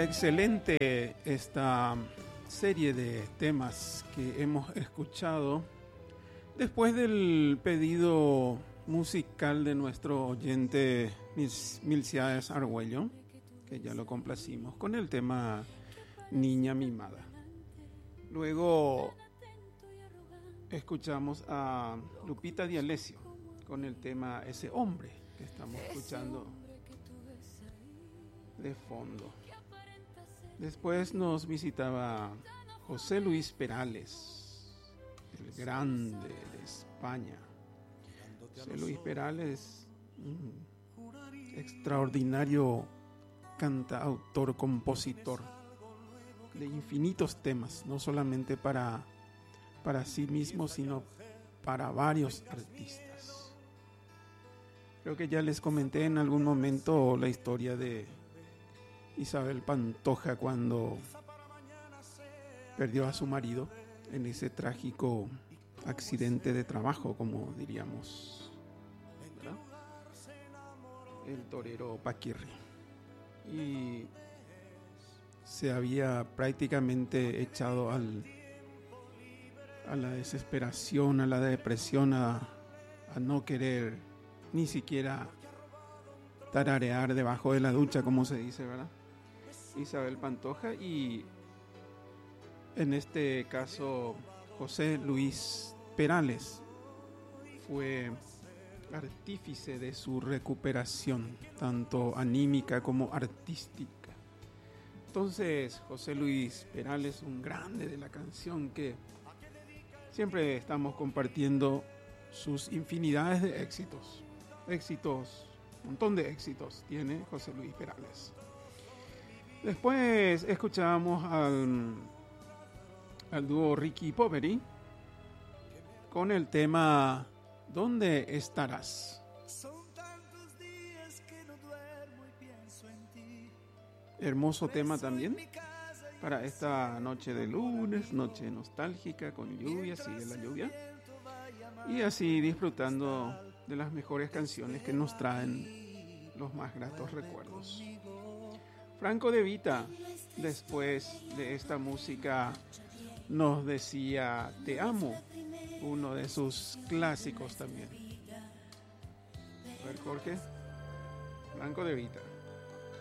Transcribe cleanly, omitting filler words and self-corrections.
Excelente esta serie de temas que hemos escuchado después del pedido musical de nuestro oyente Milciades Argüello, que ya lo complacimos con el tema Niña Mimada. Luego escuchamos a Lupita D'Alessio con el tema Ese Hombre, que estamos escuchando de fondo. Después nos visitaba José Luis Perales, el grande de España. José Luis Perales, un extraordinario cantautor, compositor de infinitos temas, no solamente para sí mismo, sino para varios artistas. Creo que ya les comenté en algún momento la historia de Isabel Pantoja cuando perdió a su marido en ese trágico accidente de trabajo, como diríamos, ¿verdad? El torero Paquirri. Y se había prácticamente echado a la desesperación, a la depresión, a no querer ni siquiera tararear debajo de la ducha, como se dice, ¿verdad? Isabel Pantoja, y en este caso José Luis Perales fue artífice de su recuperación, tanto anímica como artística. Entonces, José Luis Perales, un grande de la canción, que siempre estamos compartiendo sus infinidades de éxitos, un montón de éxitos tiene José Luis Perales. Después escuchábamos al dúo Ricky Poveri con el tema ¿Dónde estarás? Hermoso tema también para esta noche de lunes, noche nostálgica con lluvia, sigue la lluvia, y así disfrutando de las mejores canciones que nos traen los más gratos recuerdos. Franco De Vita, después de esta música, nos decía Te amo, uno de sus clásicos también. A ver, Jorge. Franco De Vita.